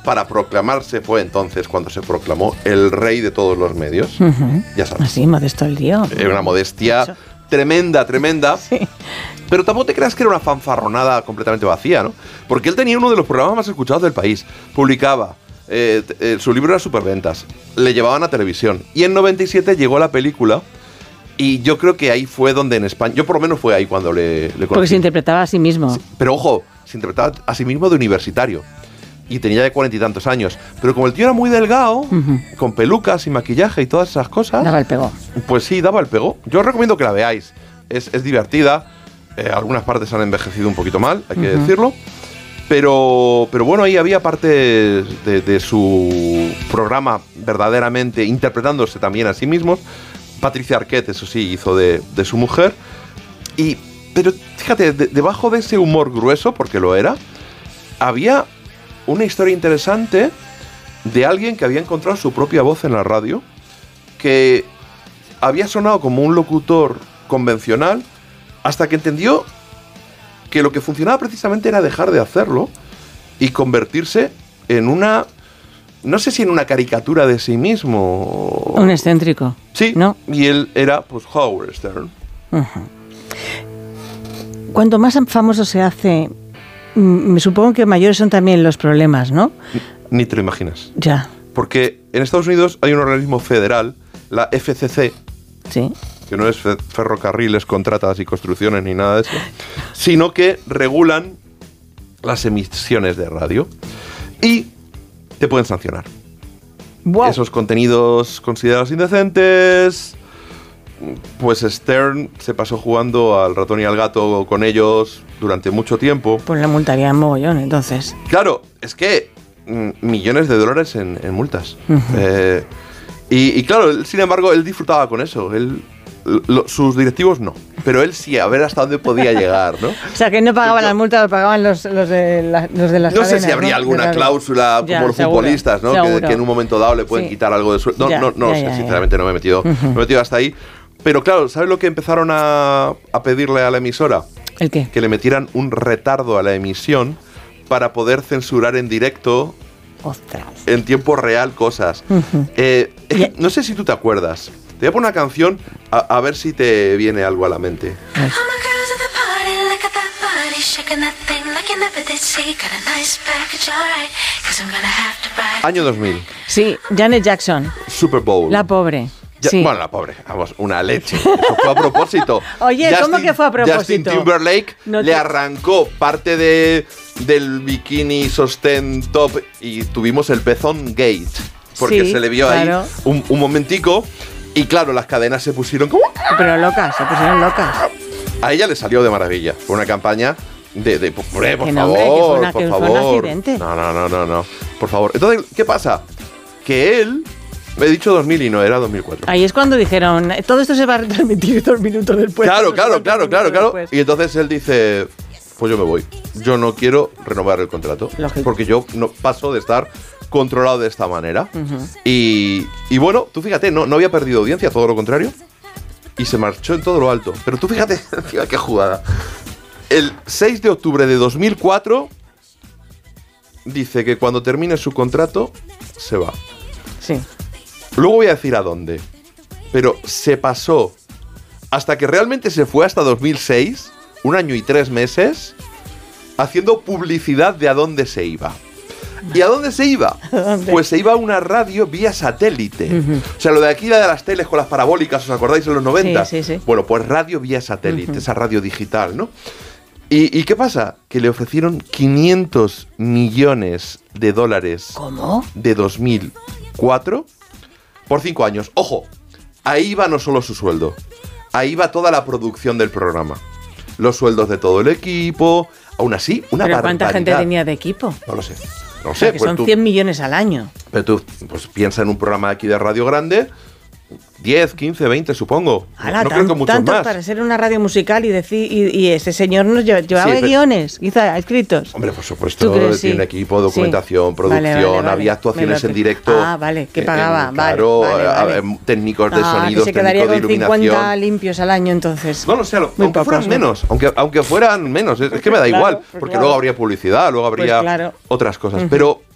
para proclamarse, fue entonces cuando se proclamó el rey de todos los medios. Ya sabes. Así, modesto el tío. Era una modestia tremenda. Sí. Pero tampoco te creas que era una fanfarronada completamente vacía, ¿no? Porque él tenía uno de los programas más escuchados del país. Publicaba, su libro era superventas, le llevaban a televisión. Y en 97 llegó la película. Y yo creo que ahí fue donde en España... Yo por lo menos fue ahí cuando le conocí. Porque se interpretaba a sí mismo. Sí, pero ojo, se interpretaba a sí mismo de universitario. Y tenía ya 40 y tantos años. Pero como el tío era muy delgado, con pelucas y maquillaje y todas esas cosas... Daba el pego. Pues sí, daba el pego. Yo os recomiendo que la veáis. Es divertida. Algunas partes han envejecido un poquito mal, hay que decirlo. Pero bueno, ahí había parte de su programa verdaderamente interpretándose también a sí mismos. Patricia Arquette, eso sí, hizo de su mujer. Pero fíjate, debajo de ese humor grueso, porque lo era, había una historia interesante de alguien que había encontrado su propia voz en la radio, que había sonado como un locutor convencional, hasta que entendió que lo que funcionaba precisamente era dejar de hacerlo y convertirse en una... No sé si en una caricatura de sí mismo. Un excéntrico. Sí, ¿no? Y él era, pues, Howard Stern. Cuanto más famoso se hace, me supongo que mayores son también los problemas, ¿no? Ni te lo imaginas. Ya. Porque en Estados Unidos hay un organismo federal, la FCC, sí, que no es ferrocarriles, contratas y construcciones ni nada de eso, sino que regulan las emisiones de radio. Y te pueden sancionar. Wow. Esos contenidos considerados indecentes, pues Stern se pasó jugando al ratón y al gato con ellos durante mucho tiempo. Pues la multarían mogollón, entonces. Claro, es que millones de dólares en multas. Y claro, sin embargo, él disfrutaba con eso. Sus directivos no, pero él sí, a ver hasta dónde podía llegar, ¿no? O sea, que no pagaban las multas, lo pagaban los de las cadenas. No sé si habría alguna cláusula como los futbolistas, ¿no? Que en un momento dado le pueden quitar algo de sueldo. No sé, sinceramente no me he metido hasta ahí. Pero claro, ¿sabes lo que empezaron a pedirle a la emisora? ¿El qué? Que le metieran un retardo a la emisión para poder censurar en directo. ¡Ostras! En tiempo real cosas. No sé si tú te acuerdas. Te voy a poner una canción a ver si te viene algo a la mente. Año 2000. Sí, Janet Jackson. Super Bowl. La pobre. Sí. Bueno, la pobre, vamos, una leche. Eso fue a propósito. Oye, ¿cómo que fue a propósito? Justin Timberlake le arrancó parte del bikini sostén top y tuvimos el pezón gate. Porque se le vio ahí un momentico. Y claro, las cadenas se pusieron como... Pero locas, se pusieron locas. A ella le salió de maravilla. Fue una campaña por favor. Fue un accidente. No. Por favor. Entonces, ¿qué pasa? Que él... Me he dicho 2000 y no, era 2004. Ahí es cuando dijeron, todo esto se va a retransmitir 2 minutos después. Claro. Y entonces él dice, pues yo me voy. Yo no quiero renovar el contrato. Lógico. Porque yo no paso de estar controlado de esta manera. Y bueno, tú fíjate, no había perdido audiencia, todo lo contrario. Y se marchó en todo lo alto. Pero tú fíjate, qué jugada. El 6 de octubre de 2004 dice que cuando termine su contrato se va. Sí. Luego voy a decir a dónde. Pero se pasó hasta que realmente se fue hasta 2006, 1 año y 3 meses, haciendo publicidad de a dónde se iba. ¿Y a dónde se iba? Pues se iba a una radio vía satélite. O sea, lo de aquí, la de las teles con las parabólicas, ¿os acordáis en los 90? Sí. Bueno, pues radio vía satélite, esa radio digital, ¿no? ¿Y qué pasa? Que le ofrecieron 500 millones de dólares. ¿Cómo? De 2004 por 5 años. Ojo, ahí va no solo su sueldo, ahí va toda la producción del programa. Los sueldos de todo el equipo, aún así, una barbaridad. ¿Pero cuánta gente tenía de equipo? No lo sé. O sea, que pues son 100 millones al año. Pero tú, pues piensa en un programa aquí de radio grande, 10, 15, 20 supongo. No creo que mucho más. Para ser una radio musical y decir y ese señor nos llevaba guiones, quizá escritos. Hombre, por supuesto, tiene un equipo, documentación, producción, había actuaciones en directo. Que pagaba, claro, técnicos de sonido, se quedaría con 50 limpios al año entonces. No lo sé, aunque fueran menos, aunque fueran menos, es que me da igual, porque luego habría publicidad, luego habría otras cosas. Pero